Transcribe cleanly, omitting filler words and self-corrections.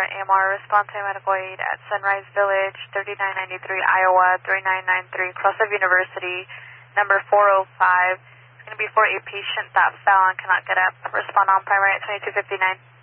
AMR, respond to medical aid at Sunrise Village, 3993 Iowa, 3993 Cross of University, number 405. It's going to be for a patient that fell and cannot get up. Respond on primary at 2259.